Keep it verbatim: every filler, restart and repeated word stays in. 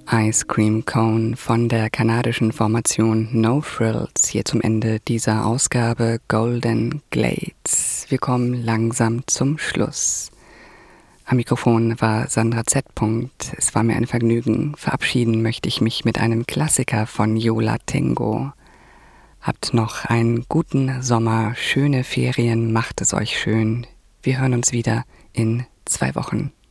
Ice Cream Cone von der kanadischen Formation No Frills hier zum Ende dieser Ausgabe Golden Glades. Wir kommen langsam zum Schluss. Am Mikrofon war Sandra Z. Es war mir ein Vergnügen. Verabschieden möchte ich mich mit einem Klassiker von Yo La Tengo. Habt noch einen guten Sommer, schöne Ferien, macht es euch schön. Wir hören uns wieder in zwei Wochen.